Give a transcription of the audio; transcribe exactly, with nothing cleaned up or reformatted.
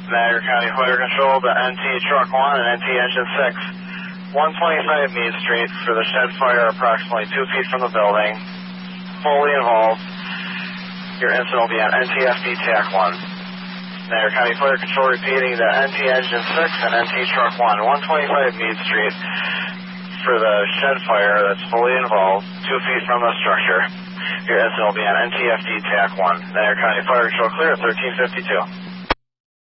Niagara County Fire Control to N T Truck one and N T Engine six. one twenty-five Meade Street for the shed fire approximately two feet from the building. Fully involved. Your incident will be on N T F D T A C one. Niagara County Fire Control repeating to N T Engine six and N T Truck one. one twenty-five Meade Street for the shed fire that's fully involved, two feet from the structure. Your incident will be on N T F D T A C one. Niagara County Fire Control clear at thirteen fifty-two.